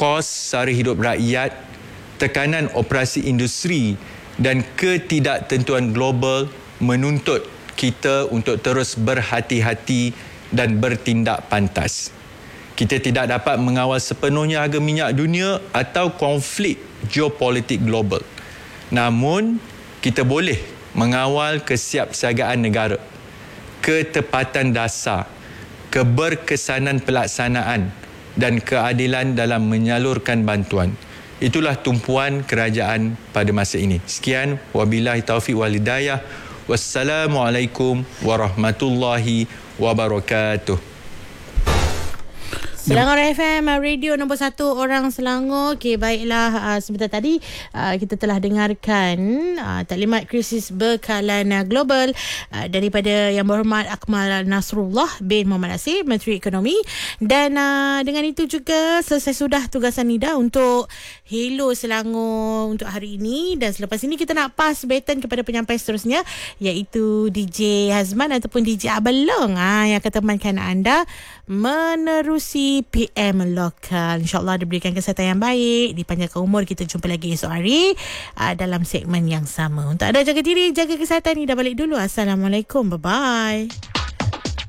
kos sara hidup rakyat, tekanan operasi industri dan ketidaktentuan global menuntut kita untuk terus berhati-hati dan bertindak pantas. Kita tidak dapat mengawal sepenuhnya harga minyak dunia atau konflik geopolitik global. Namun, kita boleh mengawal kesiapsiagaan negara, ketepatan dasar, keberkesanan pelaksanaan dan keadilan dalam menyalurkan bantuan. Itulah tumpuan kerajaan pada masa ini. Sekian, wabillahi taufiq wal hidayah. Wassalamualaikum warahmatullahi wabarakatuh. Selangor FM, radio nombor 1 orang Selangor. Okey, baiklah, sebentar tadi kita telah dengarkan taklimat krisis bekalan global daripada Yang Berhormat Akmal Nasrullah bin Muhammad Nasir, Menteri Ekonomi. Dan dengan itu juga selesai sudah tugasan Nida untuk Hello Selangor untuk hari ini. Dan selepas ini kita nak pass baton kepada penyampai seterusnya, iaitu DJ Hazman ataupun DJ Abalong yang akan temankan anda menerusi PM lokal. InsyaAllah diberikan kesihatan yang baik, dipanjangkan umur. Kita jumpa lagi esok hari dalam segmen yang sama. Untuk anda, jaga diri, jaga kesihatan. Ni dah balik dulu. Assalamualaikum. Bye-bye.